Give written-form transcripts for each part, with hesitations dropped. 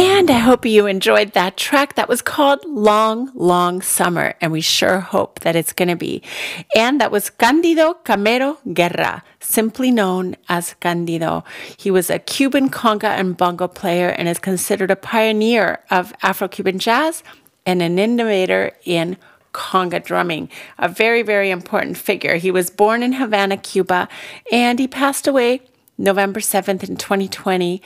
And I hope you enjoyed that track that was called Long, Long Summer, and we sure hope that it's going to be. And that was Candido Camero Guerra, simply known as Candido. He was a Cuban conga and bongo player and is considered a pioneer of Afro-Cuban jazz and an innovator in conga drumming, a very, very important figure. He was born in Havana, Cuba, and he passed away November 7th in 2020,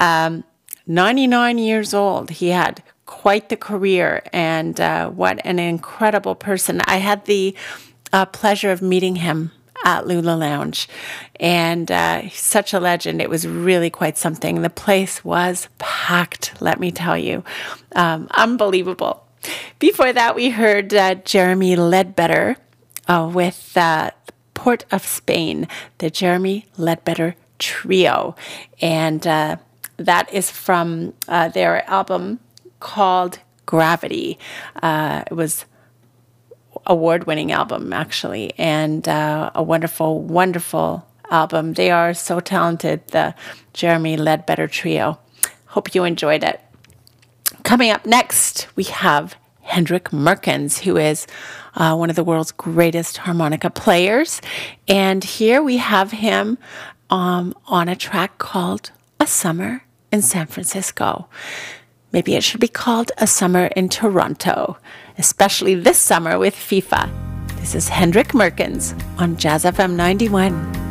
99 years old. He had quite the career, and what an incredible person. I had the pleasure of meeting him at Lula Lounge, and he's such a legend. It was really quite something. The place was packed, let me tell you. Unbelievable. Before that, we heard Jeremy Ledbetter with Port of Spain, the Jeremy Ledbetter Trio. And that is from their album called Gravity. It was award-winning album, actually, and a wonderful, wonderful album. They are so talented, the Jeremy Ledbetter Trio. Hope you enjoyed it. Coming up next, we have Hendrik Merkens, who is one of the world's greatest harmonica players. And here we have him on a track called A Summer in San Francisco. Maybe it should be called A Summer in Toronto, especially this summer with FIFA. This is Hendrik Merkens on Jazz FM 91.